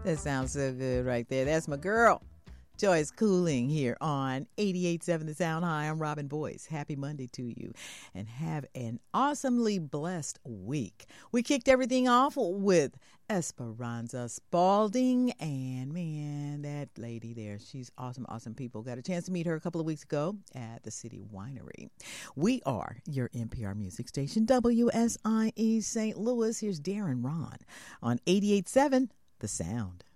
That sounds so good right there. That's my girl, Joyce Cooling, here on 88.7 The Sound. Hi, I'm Robin Boyce. Happy Monday to you, and have an awesomely blessed week. We kicked everything off with Esperanza Spalding, and man, that lady there, she's awesome, awesome people. Got a chance to meet her a couple of weeks ago at the City Winery. We are your NPR music station, WSIE St. Louis. Here's Darren Ron on 88.7 The Sound.